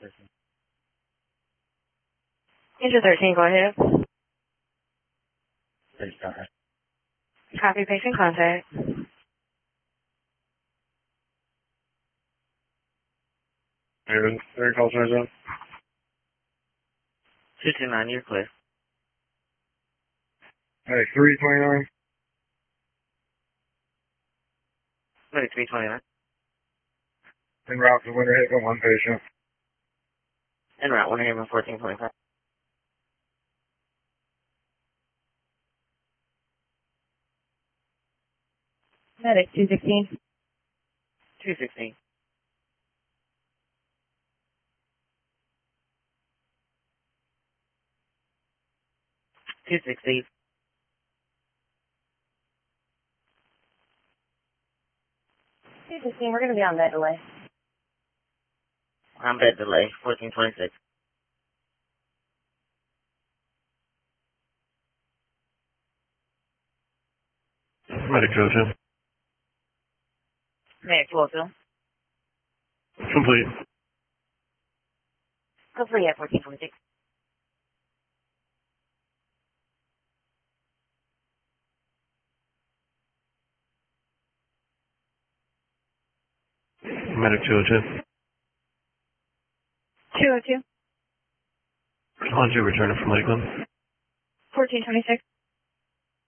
Angel 13, go ahead. Please go ahead. Copy patient contact. And their call signs on? 229, you're clear. Hey, 329. 329. En route to Winter Haven, one patient. En route, Winter Haven 1425. Medic 216. 216. 216. 216, we're going to be on bed delay. I'm bed delay, 1426. Medic 202. Medic 202. Complete. Complete at 1426. Medic 202. 202. On to return it from Lakeland. 1426.